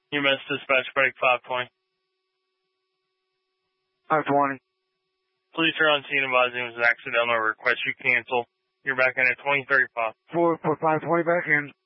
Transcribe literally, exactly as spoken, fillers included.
You missed dispatch break five twenty. five twenty. Police are on scene advising it was an accidental request you cancel. You're back in at twenty thirty-five. Four, put five twenty back in.